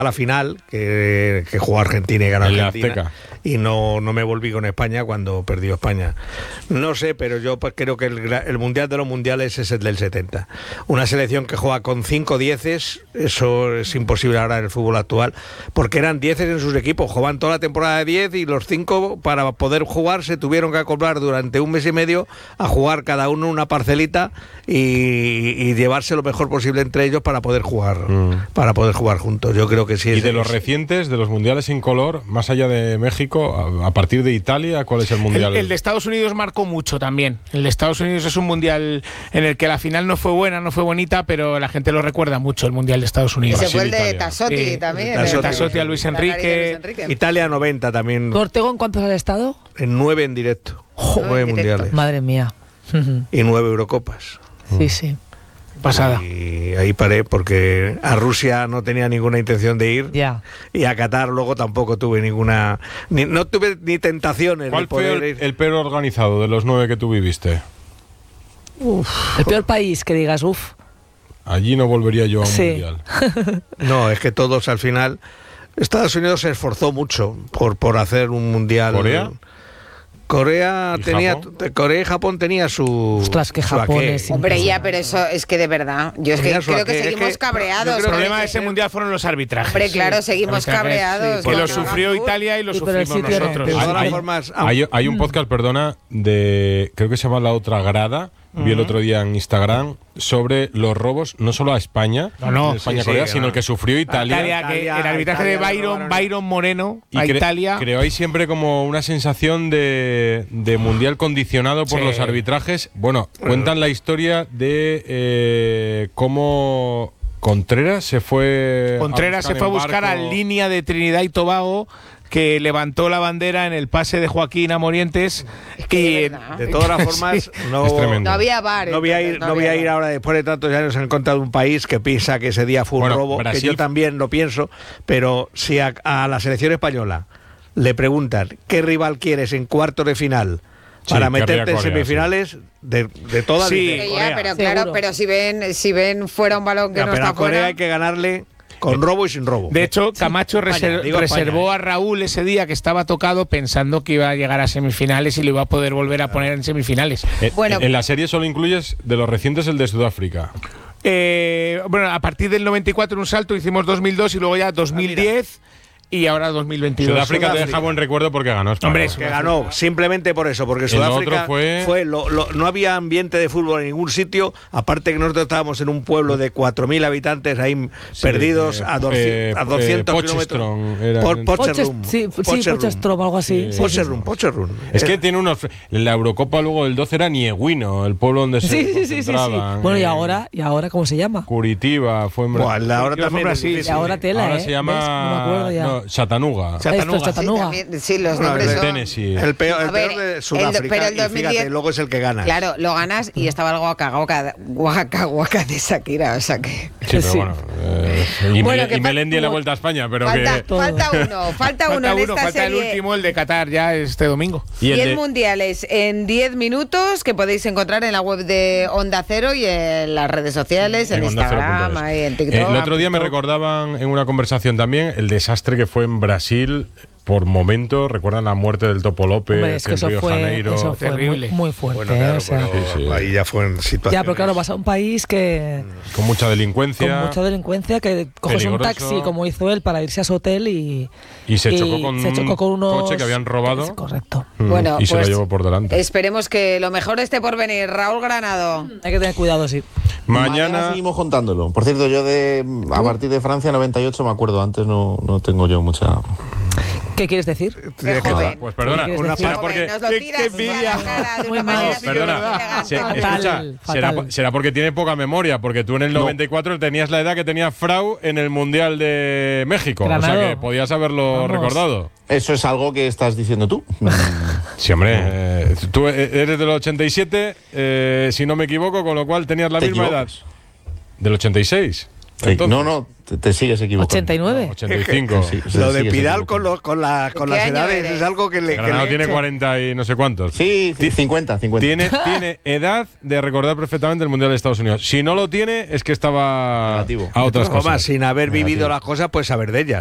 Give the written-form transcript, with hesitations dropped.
a la final, que jugó Argentina y ganó Argentina. Azteca. Y no me volví con España cuando perdió España. No sé, pero yo creo que el mundial de los mundiales es el del 70. Una selección que juega con 5 dieces, eso es imposible ahora en el fútbol actual, porque eran dieces en sus equipos, jugaban toda la temporada de 10 y los 5 para poder jugar se tuvieron que acoplar durante un mes y medio a jugar cada uno una parcelita y llevarse lo mejor posible entre ellos para poder jugar juntos. Yo creo que sí. Y de los recientes, de los mundiales sin color, más allá de México, a partir de Italia, ¿cuál es el mundial? El de Estados Unidos marcó mucho también. El de Estados Unidos es un mundial en el que la final no fue buena, no fue bonita, pero la gente lo recuerda mucho, el mundial de Estados Unidos. Y se fue el de Tassotti también. Tassotti a Luis Enrique. Italia 90 también. ¿Ortego en cuántos has estado? En 9 en directo. 9 mundiales. Madre mía. Y 9 Eurocopas. Sí. Pasada. Y ahí paré porque a Rusia no tenía ninguna intención de ir. Ya. Y a Qatar luego tampoco tuve ninguna. No tuve ni tentaciones. ¿Cuál de poder fue ir. el peor organizado de los 9 que tú viviste? El peor país que digas, Allí no volvería yo a un mundial. No, es que todos al final. Estados Unidos se esforzó mucho por hacer un mundial. Corea y Japón tenía su. Ostras, que Japón es. Hombre, ya, pero eso es que de verdad. Yo es que creo que seguimos cabreados. El problema de ese mundial fueron los arbitrajes. Hombre, claro, seguimos cabreados. Que lo sufrió Italia y lo sufrimos nosotros. De todas formas, Hay un podcast, perdona, creo que se llama La Otra Grada. Vi el otro día en Instagram sobre los robos, no solo a España, España-Corea, sino el que sufrió Italia. Que el arbitraje de Byron Moreno a Italia. Creo hay siempre como una sensación de mundial condicionado por los arbitrajes. Bueno, cuentan la historia de cómo Contreras se fue a buscar a Línea de Trinidad y Tobago, que levantó la bandera en el pase de Joaquín a Morientes. Que de todas las formas, no había VAR. No voy a ir ahora, después de tantos años, en contra de un país que piensa que ese día fue un robo, Brasil, que yo también lo pienso, pero si a la selección española le preguntan qué rival quieres en cuartos de final para meterte en semifinales, de toda Corea. Pero claro, pero si ven fuera un balón que no está fuera, Corea hay que ganarle con robo y sin robo. De hecho, Camacho reservó a Raúl ese día, que estaba tocado, pensando que iba a llegar a semifinales y lo iba a poder volver a poner en semifinales. En la serie solo incluyes de los recientes el de Sudáfrica. A partir del 94 un salto, hicimos 2002 y luego ya 2010. Y ahora 2022. Sudáfrica te deja buen recuerdo porque ganó España. Hombre, que ganó, simplemente por eso, porque Sudáfrica no había ambiente de fútbol en ningún sitio, aparte que nosotros estábamos en un pueblo de 4.000 habitantes ahí perdidos a 200 kilómetros. Potcherrum. Potcherrum, algo así. Potcherrum. Es que tiene unos. La Eurocopa luego del 12 era Nieguino, el pueblo donde se concentraban. Bueno, ¿y ahora cómo se llama? Curitiba, fue en Brasil. Ahora también es difícil. Y ahora tela, ahora se llama. No me acuerdo ya. Chattanooga. Chattanooga. Sí, los nombres son. Tennessee. El peor de Sudáfrica. Pero el 2010, fíjate, luego es el que gana. Claro, lo ganas y estaba el guaca de Shakira, o sea que. Sí, pero bueno. Y Melendi en la Vuelta a España, pero falta uno en esta falta serie. El último, el de Qatar, ya este domingo. Y el Mundial es en 10 minutos, que podéis encontrar en la web de Onda Cero y en las redes sociales, en Instagram y en TikTok. El otro día me recordaban en una conversación también el desastre que fue en Brasil. Por momentos, recuerdan la muerte del Topo López. Hombre, es que en Río Janeiro. Eso fue terrible. Muy fuerte. Bueno, claro, ahí ya fue en situación. Ya, pero claro, vas a un país que. Con mucha delincuencia. Que coges un taxi, como hizo él, para irse a su hotel y se chocó con unos coche que habían robado. Es correcto. Bueno, y se lo llevó por delante. Esperemos que lo mejor esté por venir. Raúl Granado. Hay que tener cuidado, sí. Mañana seguimos contándolo. Por cierto, yo a partir de Francia 98 me acuerdo, antes no tengo yo mucha. ¿Qué quieres decir? Pues perdona, será porque tiene poca memoria, porque tú en el 94 tenías la edad que tenía Frau en el Mundial de México. Granado. O sea que podías haberlo recordado. Eso es algo que estás diciendo tú. Sí, hombre, tú eres del 87, si no me equivoco, con lo cual tenías la misma edad. ¿Del 86? No, te sigues equivocando. 89. No, 85. Lo de Pidal con las edades es algo que le... Granado tiene 40 y no sé cuántos. Sí, 50. Tiene edad de recordar perfectamente el Mundial de Estados Unidos. Si no lo tiene, es que estaba negativo a otras cosas. Sin haber vivido las cosas, pues saber de ellas.